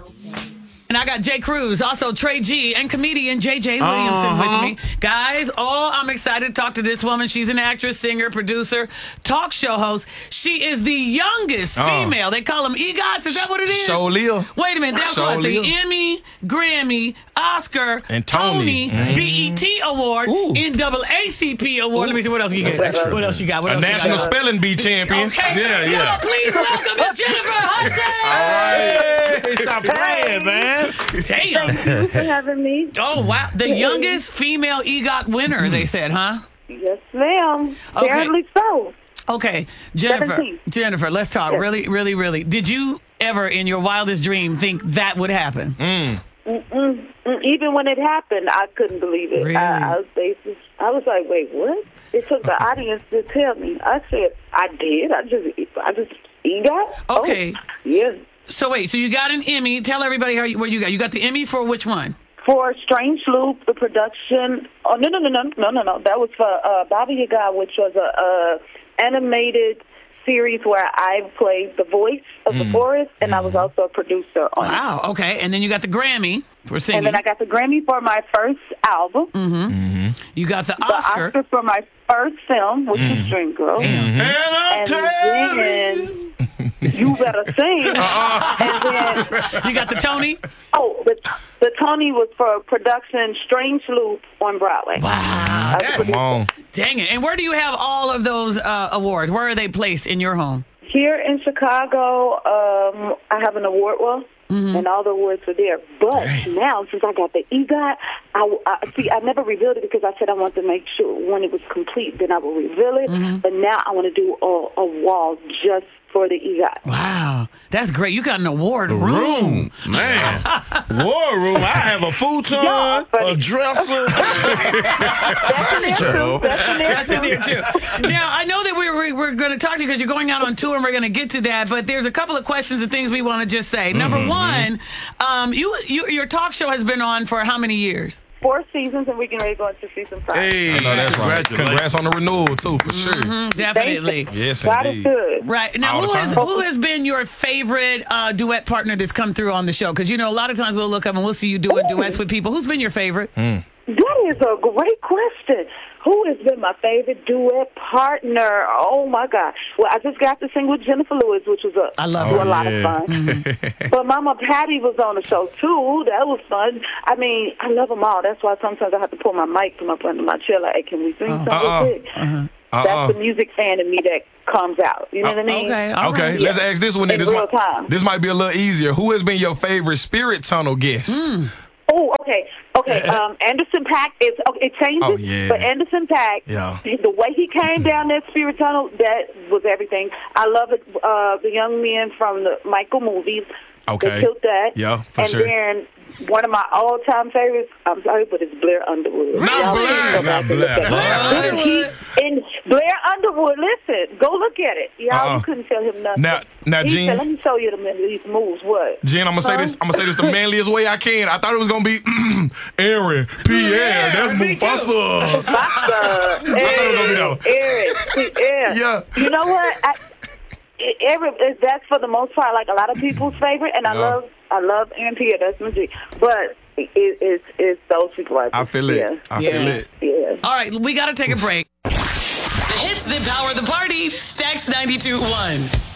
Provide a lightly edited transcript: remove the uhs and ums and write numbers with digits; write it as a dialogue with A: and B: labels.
A: And I got Jay Cruz, also Trey G, and comedian JJ Williamson with me. Guys, I'm excited to talk to this woman. She's an actress, singer, producer, talk show host. She is the youngest female. They call them EGOTs. Is that what it is?
B: Leo.
A: Wait a minute. They'll call it the Emmy, Grammy, Oscar,
B: and Tony.
A: BET Award, NAACP Award. Let me see what else you get. What else you got? What else
B: National Spelling Bee champion.
A: Okay.
B: Yeah.
A: Please welcome Jennifer Hudson.
B: All right. Stop playing, man.
A: Damn.
C: Thank you for having me.
A: Oh, wow. The youngest female EGOT winner, they said, huh?
C: Yes, ma'am.
A: Okay.
C: Apparently so.
A: Okay, Jennifer.
C: 17.
A: Jennifer, let's talk.
C: Yes.
A: Really. Did you ever, in your wildest dream, think that would happen?
C: Even when it happened, I couldn't believe it.
A: Really?
C: I was like, wait, what? It took the audience to tell me. I said, I did. I just EGOT?
A: Okay.
C: Oh, yes.
A: So wait, so you got an Emmy. Tell everybody what you got. You got the Emmy for which one?
C: For Strange Loop, the production. Oh, no. That was for Baba Yaga, which was a animated series where I played the voice of the forest, and I was also a producer on it.
A: Wow, okay. And then you got the Grammy for singing.
C: And then I got the Grammy for my first album.
A: You got the Oscar.
C: The Oscar for my first film, which was Dreamgirl. And then You Better Sing. And then
A: you got the Tony.
C: Oh, the Tony was for production Strange Loop on Broadway.
A: Wow,
B: Come on.
A: dang it! And where do you have all of those awards? Where are they placed in your home?
C: Here in Chicago, I have an award wall. And all the awards are there. But now, since I got the EGOT, I never revealed it because I said I wanted to make sure when it was complete, then I will reveal it. But now I want to do a wall just for the EGOT.
A: Wow, that's great. You got an award room.
B: Man. War room. I have a futon, a dresser.
A: That's in there too. Now, I know that we're going to talk to you because you're going out on tour and we're going to get to that, but there's a couple of questions and things we want to just say. Number one, your talk show has been on for how many years?
C: 4 seasons, and we're getting ready to go into season 5.
B: Hey, I know that's right. Congrats on the renewal, too, for sure.
A: Definitely.
B: Yes,
C: God
B: indeed.
C: is good.
A: Right. Now, who has been your favorite duet partner that's come through on the show? Because, a lot of times we'll look up and we'll see you doing duets with people. Who's been your favorite?
C: That is a great question. Who has been my favorite duet partner? Oh, my God. Well, I just got to sing with Jennifer Lewis, which was a lot of fun. But Mama Patty was on the show, too. That was fun. I mean, I love them all. That's why sometimes I have to pull my mic from up under my chair, like, hey, can we sing something? That's the music fan in me that comes out. You know what I mean?
A: Okay.
B: Let's ask this one.
C: In real time.
B: This might be a little easier. Who has been your favorite Spirit Tunnel guest?
C: Oh, okay. Anderson .Paak it changes, but Anderson .Paak, the way he came down that Spirit Tunnel, that was everything. I love it. The young men from the Michael movies, they killed that.
B: Yeah, for
C: sure. And then one of my all-time favorites, I'm sorry, but it's Blair Underwood.
B: Not Blair.
C: And Blair Underwood, listen, go look at it. Y'all, you couldn't tell him nothing.
B: Now, Jen.
C: Let me show you these moves. What?
B: Jen, I'm gonna say this the manliest way I can. I thought it was gonna be Aaron Pierre. That's Mufasa.
C: Aaron.
B: Yeah.
C: You know what? That's for the most part like a lot of people's favorite, and I love Aaron Pierre. That's my G. But it's those people.
B: I feel it. I feel it.
C: Yeah.
A: All right, we got to take a break. The hits that power the party. Stax 92.1.